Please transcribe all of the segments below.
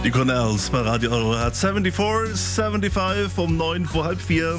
Die Cornells bei Radio Euro hat 74, 75 um 9 vor halb 4.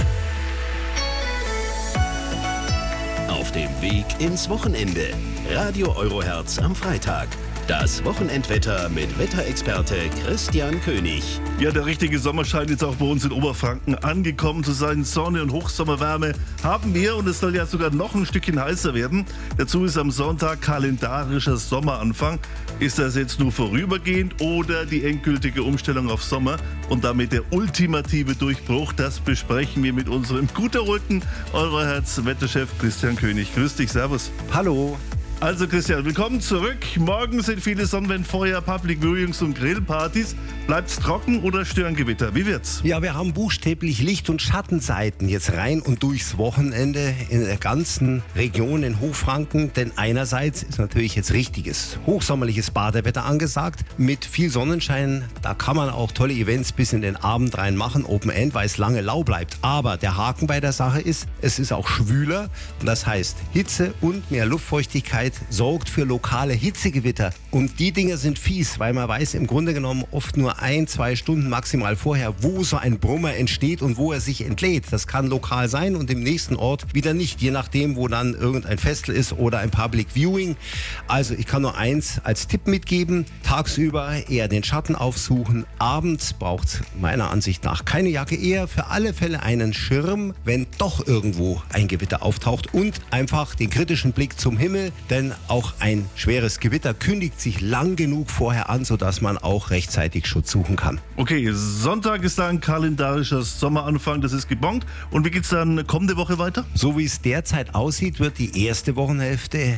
Auf dem Weg ins Wochenende. Radio Euroherz am Freitag. Das Wochenendwetter mit Wetterexperte Christian König. Ja, der richtige Sommer scheint jetzt auch bei uns in Oberfranken angekommen zu sein. Sonne und Hochsommerwärme haben wir und es soll ja sogar noch ein Stückchen heißer werden. Dazu ist am Sonntag kalendarischer Sommeranfang. Ist das jetzt nur vorübergehend oder die endgültige Umstellung auf Sommer und damit der ultimative Durchbruch? Das besprechen wir mit unserem gut erholten Euroherz-Wetterchef Christian König. Grüß dich, servus. Hallo. Also Christian, willkommen zurück. Morgen sind viele Sonnenwendfeuer, Public Viewings und Grillpartys. Bleibt's trocken oder stören Gewitter? Wie wird's? Ja, wir haben buchstäblich Licht- und Schattenseiten jetzt rein und durchs Wochenende in der ganzen Region in Hochfranken. Denn einerseits ist natürlich jetzt richtiges hochsommerliches Badewetter angesagt mit viel Sonnenschein. Da kann man auch tolle Events bis in den Abend rein machen, Open End, weil es lange lau bleibt. Aber der Haken bei der Sache ist, es ist auch schwüler und das heißt Hitze und mehr Luftfeuchtigkeit sorgt für lokale Hitzegewitter. Und die Dinge sind fies, weil man weiß im Grunde genommen oft nur 1-2 Stunden maximal vorher, wo so ein Brummer entsteht und wo er sich entlädt. Das kann lokal sein und im nächsten Ort wieder nicht, je nachdem, wo dann irgendein Festel ist oder ein Public Viewing. Also ich kann nur eins als Tipp mitgeben, tagsüber eher den Schatten aufsuchen. Abends braucht es meiner Ansicht nach keine Jacke, eher für alle Fälle einen Schirm, wenn doch irgendwo ein Gewitter auftaucht und einfach den kritischen Blick zum Himmel, denn auch ein schweres Gewitter kündigt sich lang genug vorher an, sodass man auch rechtzeitig Schutz suchen kann. Okay, Sonntag ist da ein kalendarischer Sommeranfang, das ist gebongt. Und wie geht's dann kommende Woche weiter? So wie es derzeit aussieht, wird die erste Wochenhälfte